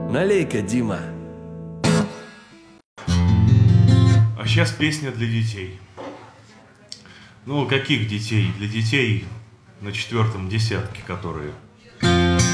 Налей-ка, Дима. А сейчас песня для детей. Ну, каких детей? Для детей на 4-м десятке, которые